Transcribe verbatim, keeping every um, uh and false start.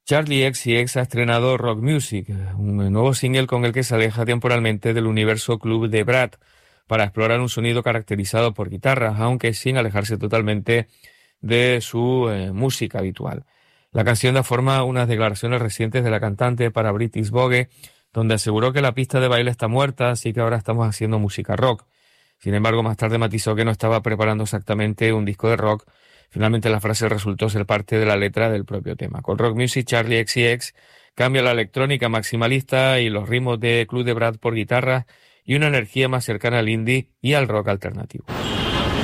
Charlie X C X ha estrenado Rock Music, un nuevo single con el que se aleja temporalmente del universo club de Brad para explorar un sonido caracterizado por guitarras, aunque sin alejarse totalmente de su eh, música habitual. La canción da forma a unas declaraciones recientes de la cantante para British Vogue, donde aseguró que la pista de baile está muerta, así que ahora estamos haciendo música rock. Sin embargo, más tarde matizó que no estaba preparando exactamente un disco de rock. Finalmente la frase resultó ser parte de la letra del propio tema. Con Rock Music, Charlie X C X cambia la electrónica maximalista y los ritmos de Club de Brad por guitarra y una energía más cercana al indie y al rock alternativo.